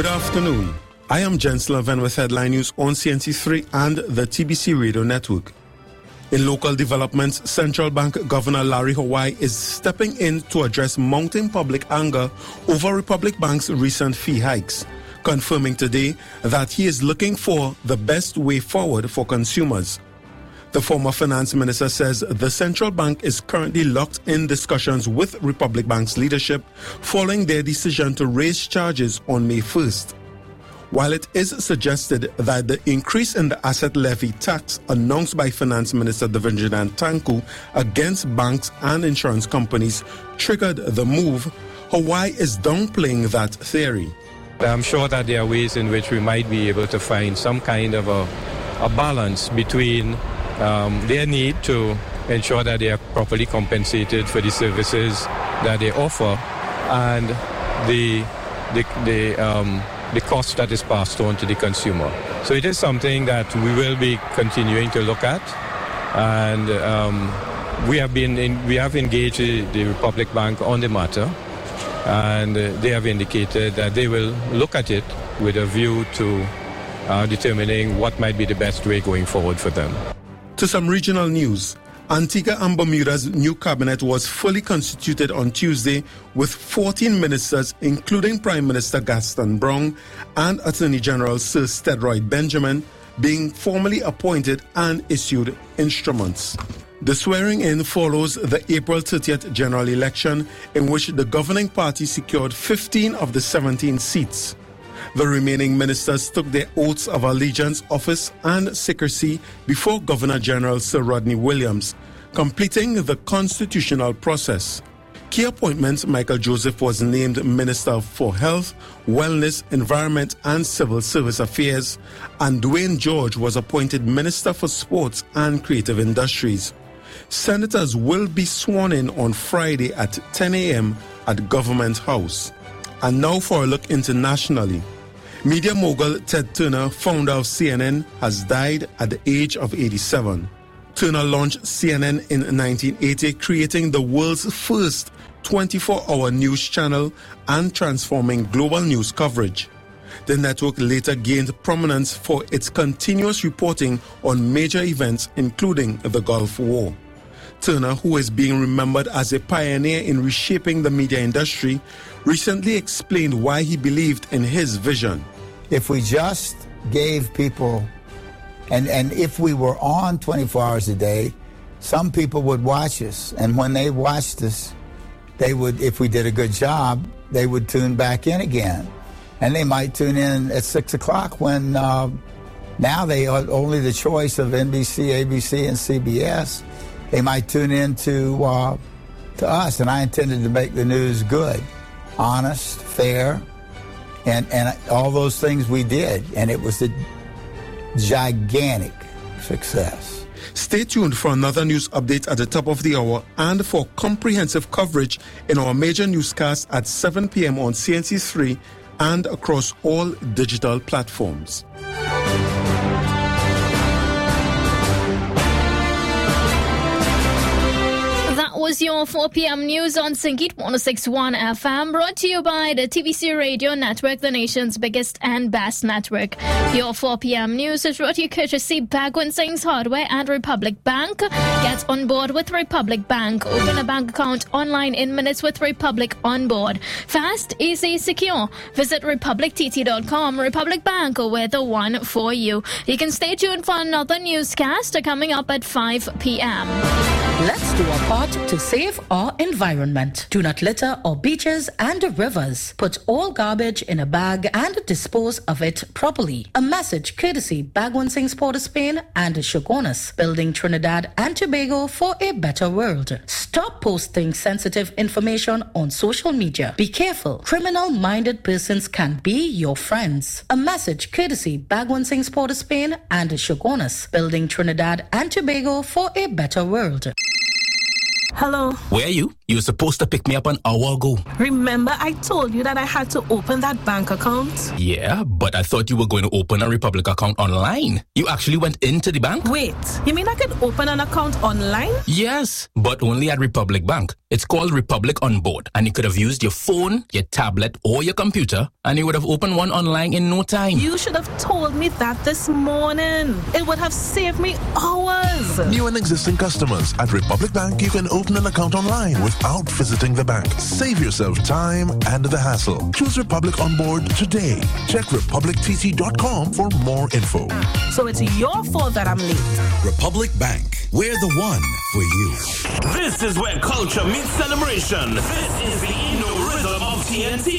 Good afternoon. I am Jens Levin with headline news on CNC3 and the TBC Radio Network. In local developments, Central Bank Governor Larry Hawaii is stepping in to address mounting public anger over Republic Bank's recent fee hikes, confirming today that he is looking for the best way forward for consumers. The former finance minister says the central bank is currently locked in discussions with Republic Bank's leadership following their decision to raise charges on May 1st. While it is suggested that the increase in the asset levy tax announced by Finance Minister Devendra Tanku against banks and insurance companies triggered the move, Hawaii is downplaying that theory. I'm sure that there are ways in which we might be able to find some kind of a balance between their need to ensure that they are properly compensated for the services that they offer and the cost that is passed on to the consumer. So it is something that we will be continuing to look at, and we have engaged the Republic Bank on the matter, and they have indicated that they will look at it with a view to determining what might be the best way going forward for them. To some regional news, Antigua and Bermuda's new cabinet was fully constituted on Tuesday with 14 ministers, including Prime Minister Gaston Browne and Attorney General Sir Stedroyd Benjamin, being formally appointed and issued instruments. The swearing-in follows the April 30th general election in which the governing party secured 15 of the 17 seats. The remaining ministers took their oaths of allegiance, office and secrecy before Governor General Sir Rodney Williams, completing the constitutional process. Key appointments: Michael Joseph was named Minister for Health, Wellness, Environment and Civil Service Affairs, and Dwayne George was appointed Minister for Sports and Creative Industries. Senators will be sworn in on Friday at 10 a.m. at Government House. And now for a look internationally. Media mogul Ted Turner, founder of CNN, has died at the age of 87. Turner launched CNN in 1980, creating the world's first 24-hour news channel and transforming global news coverage. The network later gained prominence for its continuous reporting on major events, including the Gulf War. Turner, who is being remembered as a pioneer in reshaping the media industry, recently explained why he believed in his vision. If we just gave people, and if we were on 24 hours a day, some people would watch us. And when they watched us, they would, if we did a good job, they would tune back in again. And they might tune in at 6 o'clock when now they are only the choice of NBC, ABC, and CBS. They might tune in to us, and I intended to make the news good, honest, fair, and all those things we did, and it was a gigantic success. Stay tuned for another news update at the top of the hour and for comprehensive coverage in our major newscast at 7 p.m. on CNC3 and across all digital platforms. Was your 4 p.m. news on Singit 106.1 FM, brought to you by the TBC Radio Network, the nation's biggest and best network. Your 4 p.m. news is brought to you courtesy Bagwin Singh's Hardware and Republic Bank. Get on board with Republic Bank. Open a bank account online in minutes with Republic on board. Fast, easy, secure. Visit republictt.com. Republic Bank, we're the one for you. You can stay tuned for another newscast coming up at 5 p.m. Let's do our part to save our environment. Do not litter our beaches and rivers. Put all garbage in a bag and dispose of it properly. A message courtesy Bagwan Singh's Port of Spain and Shogunas, building Trinidad and Tobago for a better world. Stop posting sensitive information on social media. Be careful. Criminal-minded persons can be your friends. A message courtesy Bagwan Singh's Port of Spain and Shogunas, building Trinidad and Tobago for a better world. Hello. Where are you? You were supposed to pick me up an hour ago. Remember I told you that I had to open that bank account? Yeah, but I thought you were going to open a Republic account online. You actually went into the bank? Wait, you mean I could open an account online? Yes, but only at Republic Bank. It's called Republic On Board, and you could have used your phone, your tablet, or your computer, and you would have opened one online in no time. You should have told me that this morning. It would have saved me hours. New and existing customers at Republic Bank, you can open an account online without visiting the bank. Save yourself time and the hassle. Choose Republic On Board today. Check republictc.com for more info. So it's your fault that I'm late. Republic Bank, we're the one for you. This is where culture meets celebration. This is the Inno Rhythm of TNT.